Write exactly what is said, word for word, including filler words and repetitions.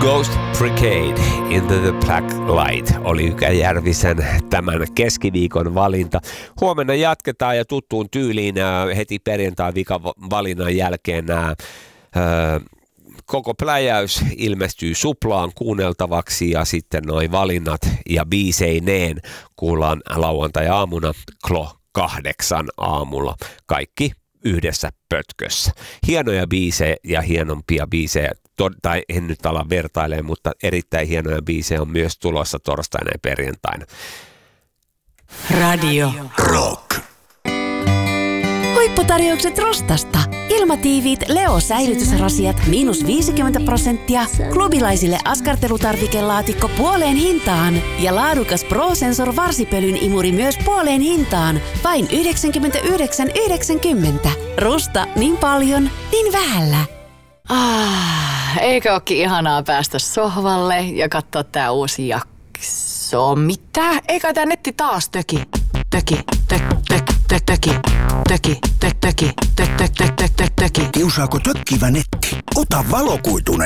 Ghost Brigade, Into the Black Light oli Ykkä Järvisen tämän keskiviikon valinta. Huomenna jatketaan ja tuttuun tyyliin heti perjantai vikan valinnan jälkeen nämä öö, koko pläjäys ilmestyy Suplaan kuunneltavaksi ja sitten noi valinnat ja biiseineen kuullaan lauantai-aamuna Klo kahdeksan aamulla. Kaikki yhdessä pötkössä. Hienoja biisejä ja hienompia biisejä, tai en nyt ala vertailemaan, mutta erittäin hienoja biisejä on myös tulossa torstaina ja perjantaina. Radio Rock. Huipputarjoukset Rostasta. Ilmatiiviit Leo-säilytysrasiat miinus viisikymmentä prosenttia, klubilaisille askartelutarvikelaatikko puoleen hintaan ja laadukas Pro-Sensor varsipölyn imuri myös puoleen hintaan. Vain yhdeksänkymmentäyhdeksän yhdeksänkymmentä. Rusta niin paljon, niin vähällä. Ah, eikö ookin ihanaa päästä sohvalle ja katsoa tää uusi jakso? Mitä? Eikä tää netti taas töki? Töki, tök, tök, tök, töki, töki, tök, töki, tök, tök, tök, tök, tök, töki. Kiusaako tökkivä netti? Ota valokuitunen.